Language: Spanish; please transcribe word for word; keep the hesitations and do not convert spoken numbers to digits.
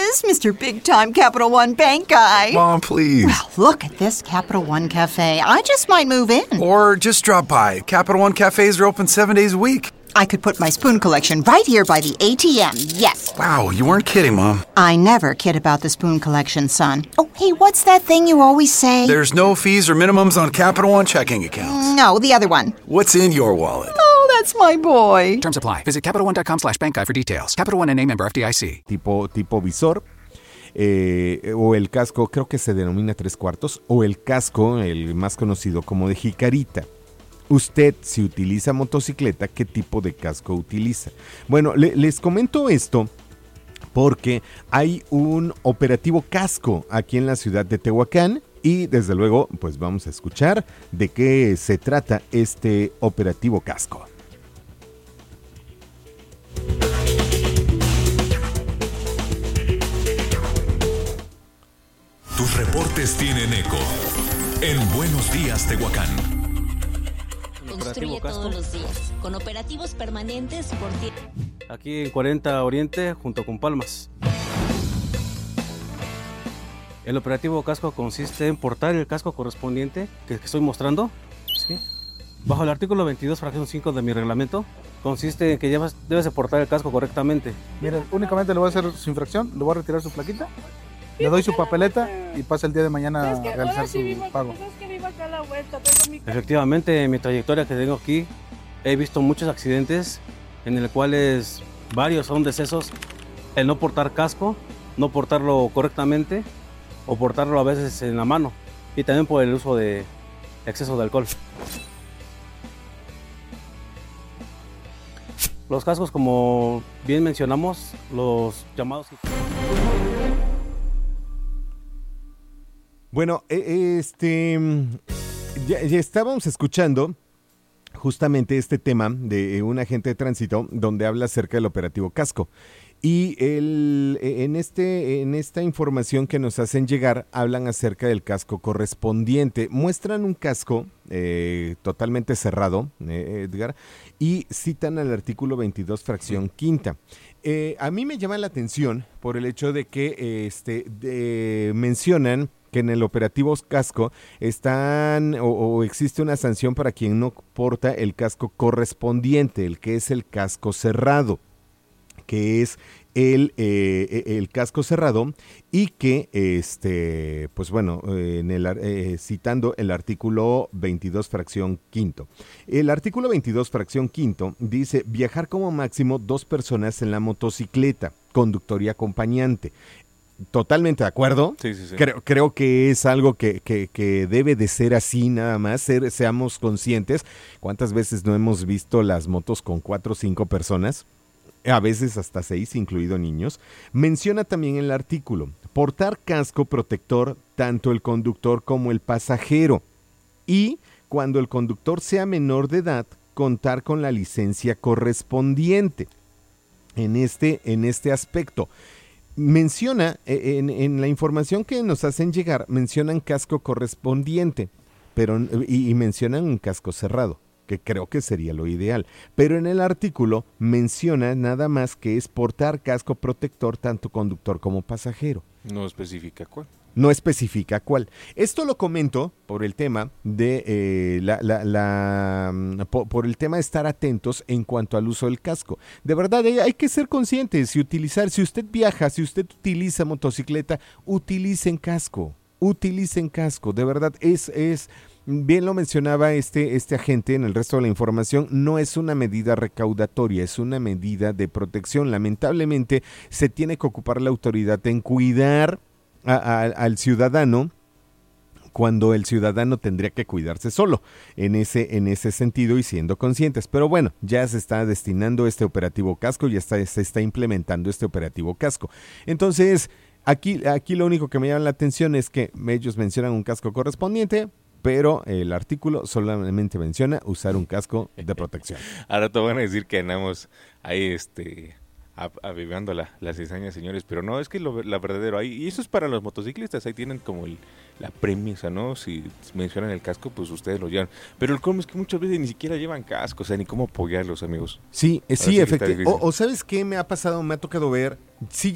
is Mister Big Time Capital One Bank guy. Mom, please. Well, look at this Capital One Cafe. I just might move in. Or just drop by. Capital One cafes are open seven days a week. I could put my spoon collection right here by the A T M, yes. Wow, you weren't kidding, Mom. I never kid about the spoon collection, son. Oh, hey, what's that thing you always say? There's no fees or minimums on Capital One checking accounts. No, the other one. What's in your wallet? Oh, that's my boy. Terms apply. Visit CapitalOne.com slash bank guide for details. Capital One N A member F D I C. Tipo, tipo visor. Eh, o el casco, creo que se denomina tres cuartos, o el casco, el más conocido como de jicarita. Usted, si utiliza motocicleta, ¿qué tipo de casco utiliza? Bueno, le, les comento esto porque hay un operativo casco aquí en la ciudad de Tehuacán y desde luego pues vamos a escuchar de qué se trata este operativo casco. Tus reportes tienen eco en Buenos Días, Tehuacán. Construye todos los días, con operativos permanentes por ti. Aquí en cuarenta Oriente, junto con Palmas. El operativo casco consiste en portar el casco correspondiente que, que estoy mostrando. ¿Sí? Bajo el artículo veintidós, fracción cinco de mi reglamento, consiste en que llevas, debes de portar el casco correctamente. Miren, únicamente le voy a hacer su infracción, le voy a retirar su plaquita, le doy su papeleta y pasa el día de mañana a realizar su pago. Efectivamente, en mi trayectoria que tengo aquí, he visto muchos accidentes en los cuales varios son decesos. El no portar casco, no portarlo correctamente o portarlo a veces en la mano y también por el uso de exceso de alcohol. Los cascos, como bien mencionamos, los llamados... Bueno, este, ya, ya estábamos escuchando justamente este tema de un agente de tránsito donde habla acerca del operativo casco. Y el, en, este, en esta información que nos hacen llegar, hablan acerca del casco correspondiente. Muestran un casco eh, totalmente cerrado, eh, Edgar, y citan al artículo veintidós, fracción quinta. Eh, a mí me llama la atención por el hecho de que este, de, mencionan que en el operativo casco están o, o existe una sanción para quien no porta el casco correspondiente, el que es el casco cerrado, que es el, eh, el casco cerrado y que, este, pues bueno, en el, eh, citando el artículo veintidós, fracción quinto. El artículo veintidós, fracción quinto, dice viajar como máximo dos personas en la motocicleta, conductor y acompañante. Totalmente de acuerdo. Sí, sí, sí. Creo, creo que es algo que, que, que debe de ser así nada más, ser, seamos conscientes. ¿Cuántas veces no hemos visto las motos con cuatro o cinco personas? A veces hasta seis, incluido niños. Menciona también el artículo, portar casco protector tanto el conductor como el pasajero. Y cuando el conductor sea menor de edad, contar con la licencia correspondiente. En este, en este aspecto. Menciona, en, en la información que nos hacen llegar, mencionan casco correspondiente, pero y, y mencionan un casco cerrado, que creo que sería lo ideal. Pero en el artículo menciona nada más que es portar casco protector tanto conductor como pasajero. No especifica cuál. No especifica cuál. Esto lo comento por el tema de eh, la, la, la por, por el tema de estar atentos en cuanto al uso del casco. De verdad, hay, hay que ser conscientes y utilizar. Si usted viaja, si usted utiliza motocicleta, utilicen casco. Utilicen casco. De verdad, es, es bien lo mencionaba este, este agente en el resto de la información, no es una medida recaudatoria, es una medida de protección. Lamentablemente, se tiene que ocupar la autoridad en cuidar A, a, al ciudadano cuando el ciudadano tendría que cuidarse solo en ese, en ese sentido y siendo conscientes. Pero bueno, ya se está destinando este operativo casco, ya está, se está implementando este operativo casco. Entonces, aquí, aquí lo único que me llama la atención es que ellos mencionan un casco correspondiente, pero el artículo solamente menciona usar un casco de protección. Ahora te van a decir que andamos ahí este... avivando la, las cizañas, señores, pero no, es que lo la verdadero ahí, y eso es para los motociclistas, ahí tienen como el, la premisa, ¿no? Si mencionan el casco, pues ustedes lo llevan, pero el colmo es que muchas veces ni siquiera llevan casco, o sea, ni cómo apoyarlos, amigos. Sí, eh, sí, sí efectivamente. O, o ¿sabes qué me ha pasado? Me ha tocado ver, sí